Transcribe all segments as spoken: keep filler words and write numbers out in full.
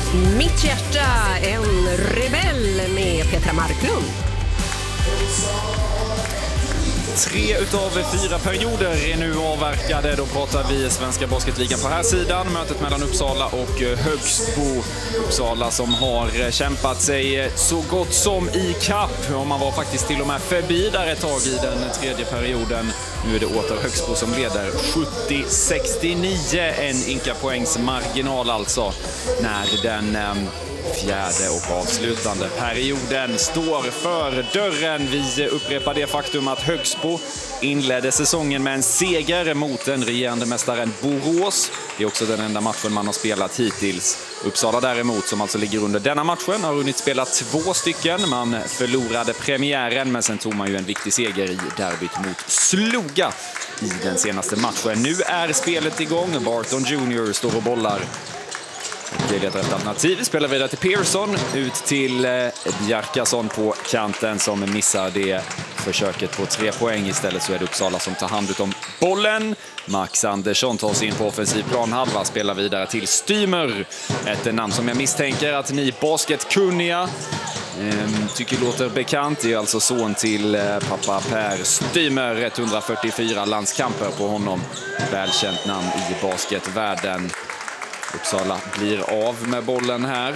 Mitt hjärta, en rebell med Petra Marklund. Tre utav fyra perioder är nu avverkade. Då pratar vi Svenska Basketligan på här sidan. Mötet mellan Uppsala och Högsbo. Uppsala som har kämpat sig så gott som i kapp. Och man var faktiskt till och med förbi där ett tag i den tredje perioden. Nu är det åter Högsbo som leder sjuttio sextionio. En ynka poängs marginal alltså när den fjärde och avslutande perioden står för dörren. Vi upprepar det faktum att Högsbo inledde säsongen med en seger mot den regerande mästaren Borås. Det är också den enda matchen man har spelat hittills. Uppsala däremot, som alltså ligger under denna matchen, har hunnit spela två stycken. Man förlorade premiären, men sen tog man ju en viktig seger i derbyt mot Sloga i den senaste matchen. Nu är spelet igång. Barton junior står och bollar. Det letar ett alternativ. Spelar vidare till Pearson. Ut till eh, Bjarkason på kanten som missar det försöket på tre poäng. Istället så är det Uppsala som tar hand om bollen. Max Andersson tar sig in på offensiv planhalva. Spelar vidare till Stymer. Ett namn som jag misstänker att ni basketkunniga eh, tycker låter bekant. Det är alltså son till eh, pappa Per Stymer. etthundrafyrtiofyra landskamper på honom. Välkänt namn i basketvärlden. Uppsala blir av med bollen här.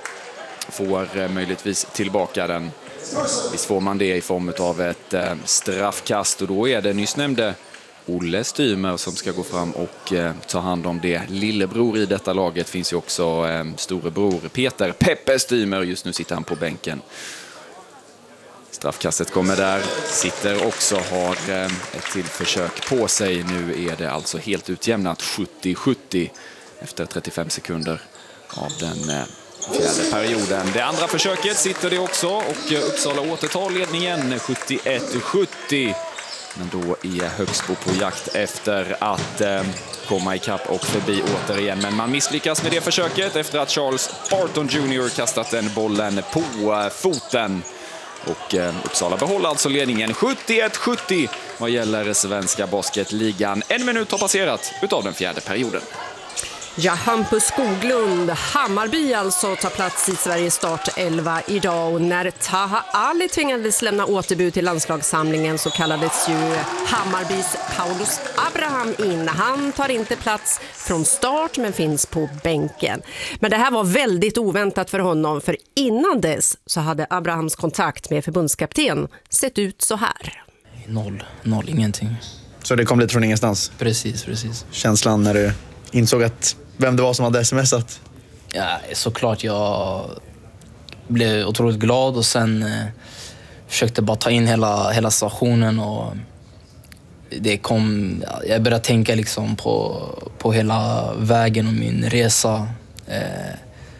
Får möjligtvis tillbaka den. Visst får man det i form av ett eh, straffkast. Och då är det nyss nämnde Olle Stymer som ska gå fram och eh, ta hand om det. Lillebror i detta laget finns ju också eh, storebror Peter Peppe Stymer. Just nu sitter han på bänken. Straffkastet kommer där. Sitter också, har eh, ett till försök på sig. Nu är det alltså helt utjämnat sjuttio sjuttio. Efter trettiofem sekunder av den fjärde perioden. Det andra försöket sitter det också och Uppsala återtar ledningen sjuttioett sjuttio. Men då är Högsbo på jakt efter att eh, komma ikapp och förbi återigen. Men man misslyckas med det försöket efter att Charles Barton junior kastat den bollen på eh, foten. Och eh, Uppsala behåller alltså ledningen sjuttioett sjuttio vad gäller Svenska Basketligan. En minut har passerat utav den fjärde perioden. Ja, Hampus Skoglund, Hammarby alltså tar plats i Sveriges startelva idag. Och när Taha Ali tvingades lämna återbud till landslagssamlingen så kallades ju Hammarbys Paulus Abraham in. Han tar inte plats från start men finns på bänken. Men det här var väldigt oväntat för honom, för innan dess så hade Abrahams kontakt med förbundskapten sett ut så här. Noll, noll, ingenting. Så det kom lite från ingenstans? Precis, precis. Känslan när du insåg att vem det var som hade smsat? Ja, såklart jag blev otroligt glad och sen eh, försökte bara ta in hela, hela situationen och det kom, jag började tänka liksom på, på hela vägen och min resa eh,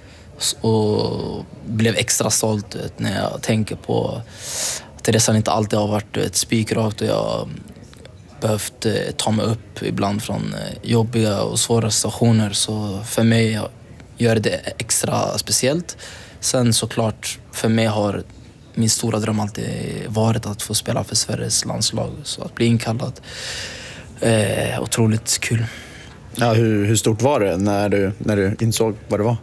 och blev extra stolt vet, när jag tänker på att resan inte alltid har varit ett spikrakt och jag behövt eh, ta mig upp ibland från eh, jobbiga och svåra situationer. Så för mig gör det extra speciellt. Sen såklart, för mig har min stora dröm alltid varit att få spela för Sveriges landslag. Så att bli inkallad, eh, otroligt kul. Ja, hur, hur stort var det när du, när du insåg vad det var?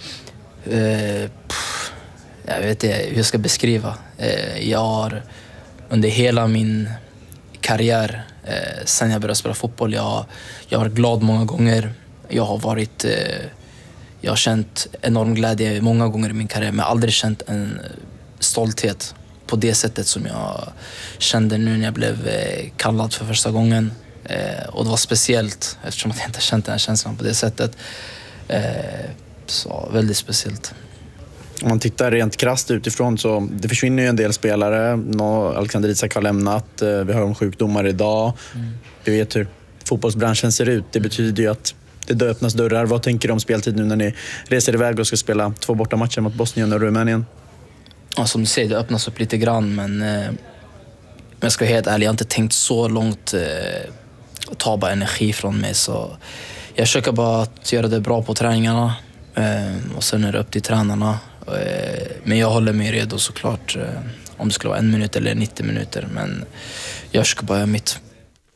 Eh, pff, jag vet inte hur jag ska beskriva. Eh, jag har under hela min karriär, eh, sen jag började spela fotboll, jag, jag har varit glad många gånger. Jag har varit, eh, jag har känt enorm glädje många gånger i min karriär, men aldrig känt en stolthet på det sättet som jag kände nu när jag blev eh, kallad för första gången. Eh, och det var speciellt eftersom jag inte känt den här känslan på det sättet. Eh, så väldigt speciellt. Om man tittar rent krasst utifrån så det försvinner ju en del spelare. Alexander Isak har lämnat. Vi har om sjukdomar idag. Mm. Vi vet hur fotbollsbranschen ser ut. Det betyder ju att det öppnas dörrar. Vad tänker du om speltid nu när ni reser iväg och ska spela två bortamatcher mot Bosnien och Rumänien? Ja, som du säger, det öppnas upp lite grann. Men eh, jag ska vara helt ärlig, jag har inte tänkt så långt eh, att ta bara energi från mig. Så jag försöker bara att göra det bra på träningarna. Eh, och sen är det upp till tränarna. Men jag håller mig redo såklart om det skulle vara en minut eller nittio minuter. Men jag ska bara göra mitt.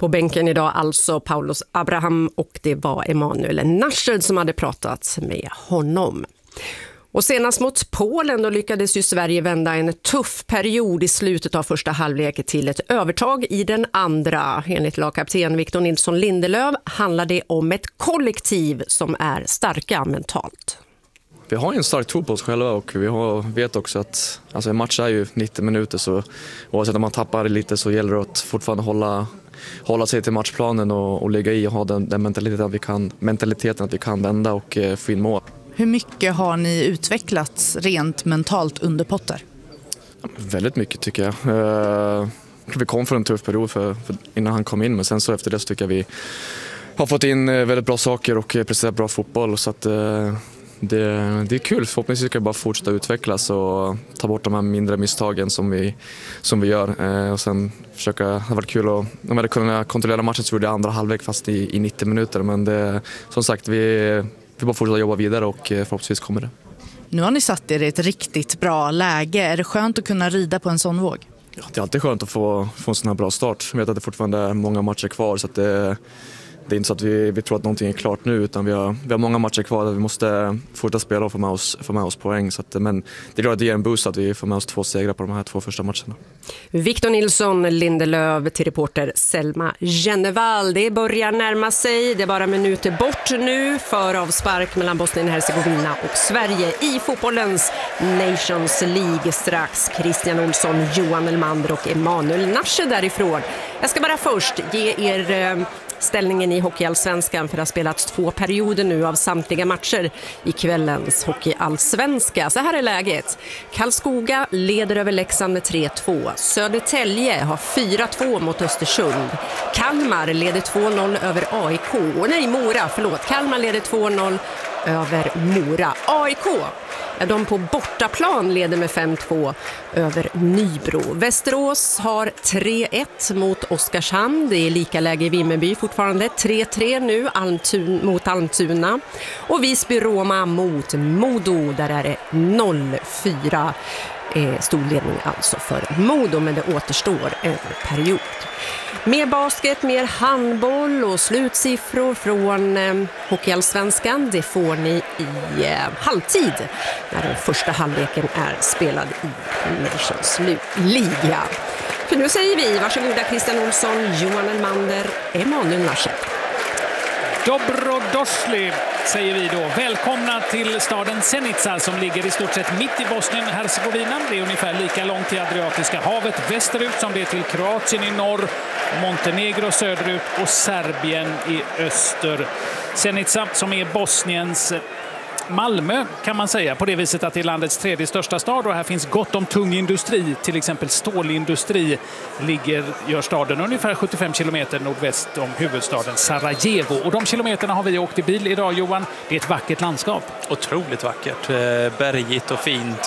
På bänken idag alltså Paulus Abraham och det var Emanuel Nashed som hade pratat med honom. Och senast mot Polen då lyckades ju Sverige vända en tuff period i slutet av första halvlek till ett övertag i den andra. Enligt lagkapten Victor Nilsson Lindelöf handlar det om ett kollektiv som är starka mentalt. Vi har ju en stark tro på oss själva och vi har, vet också att alltså en match är ju nittio minuter, så oavsett om man tappar lite så gäller det att fortfarande hålla, hålla sig till matchplanen och, och lägga i och ha den, den mentaliteten, att vi kan, mentaliteten att vi kan vända och eh, få in mål. Hur mycket har ni utvecklats rent mentalt under Potter? Ja, väldigt mycket tycker jag. Uh, vi kom från en tuff period för, för innan han kom in, men sen så efter det så tycker jag vi har fått in väldigt bra saker och presterat bra fotboll, så att uh, det, det är kul. Förhoppningsvis ska vi bara fortsätta utvecklas och ta bort de här mindre misstagen som vi, som vi gör. Uh, och sen försöka, det har varit kul att om vi hade kunnat kontrollera matchen så gjorde jag andra halvlek fast i, i nittio minuter, men det, som sagt vi Vi bara fortsätta jobba vidare och förhoppningsvis kommer det. Nu har ni satt er i ett riktigt bra läge. Är det skönt att kunna rida på en sån våg? Ja, det är alltid skönt att få, få en sån här bra start. Jag vet att det fortfarande är många matcher kvar, så att det, det är inte så att vi, vi tror att någonting är klart nu, utan vi har, vi har många matcher kvar där vi måste fortsätta spela och få med oss, få med oss poäng. Så att, men det är klart att det ger en boost att vi får med oss två segrar på de här två första matcherna. Victor Nilsson Lindelöf till reporter Selma Jennevall. Det börjar närma sig, det är bara minuter bort nu för avspark mellan Bosnien och Hercegovina och Sverige i fotbollens Nations League. Strax Christian Olsson, Johan Elmander och Emanuel Nashed därifrån. Jag ska bara först ge er ställningen i Hockeyallsvenskan, för det har spelats två perioder nu av samtliga matcher i kvällens Hockeyallsvenska. Så här är läget. Karlskoga leder över Leksand med tre två. Södertälje har fyra två mot Östersund. Kalmar leder två noll över A I K. Och nej, Mora, förlåt. Kalmar leder två noll över Mora. A I K, ja, de på bortaplan leder med fem två över Nybro. Västerås har tre ett mot Oskarshamn. Det är lika läge i Vimmerby fortfarande. tre tre nu Almtun, mot Almtuna. Och Visby-Roma mot Modo. Där är det noll fyra. Eh, stor ledning alltså för Modo, men det återstår en period. Mer basket, mer handboll och slutsiffror från eh, Hockeyallsvenskan, det får ni i eh, halvtid när den första halvleken är spelad i Nations League. För nu säger vi varsågoda Christian Olsson, Johan Elmander, Emanuel Nashed. Dobrodošli säger vi då. Välkomna till staden Zenica som ligger i stort sett mitt i Bosnien-Hercegovina. Det är ungefär lika långt till Adriatiska havet västerut som det är till Kroatien i norr, Montenegro söderut och Serbien i öster. Zenica som är Bosniens Malmö kan man säga, på det viset att det är landets tredje största stad och här finns gott om tung industri, till exempel stålindustri ligger, gör staden ungefär sjuttiofem kilometer nordväst om huvudstaden Sarajevo. Och de kilometerna har vi åkt i bil idag, Johan. Det är ett vackert landskap. Otroligt vackert, bergigt och fint,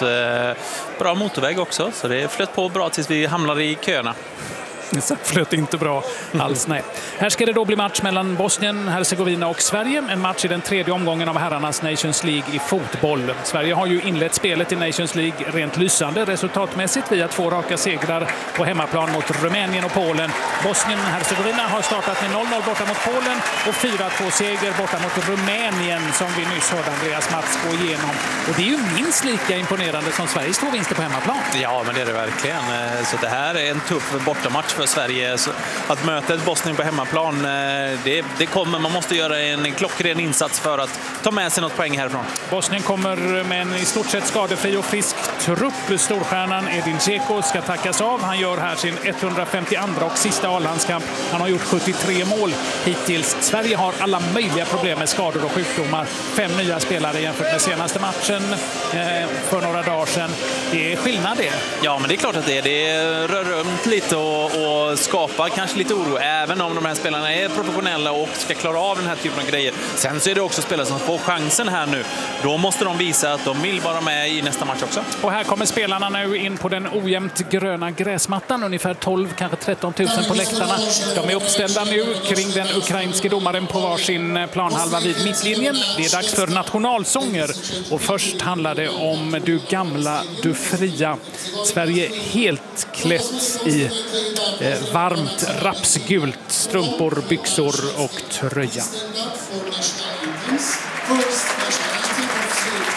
bra motorväg också, så det flöt på bra tills vi hamnade i köerna. Det flöt inte bra alls, nej. Här ska det då bli match mellan Bosnien, Hercegovina och Sverige. En match i den tredje omgången av herrarnas Nations League i fotboll. Sverige har ju inlett spelet i Nations League rent lysande resultatmässigt via två raka segrar på hemmaplan mot Rumänien och Polen. Bosnien och Hercegovina har startat med noll noll borta mot Polen och fyra två seger borta mot Rumänien som vi nyss hörde Andreas Mats gå igenom. Och det är ju minst lika imponerande som Sveriges två vinster på hemmaplan. Ja, men det är det verkligen. Så det här är en tuff bortamatch för Sverige. Så att möta ett Bosnien på hemmaplan, det, det kommer, man måste göra en klockren insats för att ta med sig något poäng härifrån. Bosnien kommer med en i stort sett skadefri och frisk trupp. Storstjärnan Edin Dzeko ska tackas av. Han gör här sin etthundrafemtioandra och sista A-landskamp. Han har gjort sjuttiotre mål hittills. Sverige har alla möjliga problem med skador och sjukdomar. Fem nya spelare jämfört med senaste matchen eh, för några dagar sedan. Det är skillnad det. Ja, men det är klart att det är. Det rör runt lite och, och skapar kanske lite oro, även om de här spelarna är professionella och ska klara av den här typen av grejer. Sen så är det också spelare som får chansen här nu. Då måste de visa att de vill vara med i nästa match också. Och här kommer spelarna nu in på den ojämnt gröna gräsmattan. Ungefär tolv, kanske tretton tusen på läktarna. De är uppställda nu kring den ukrainske domaren på varsin planhalva vid mittlinjen. Det är dags för nationalsånger. Och först handlar det om Du gamla, du fria. Sverige helt klätt i eh, varmt rapsgult, strumpor, byxor och tröja.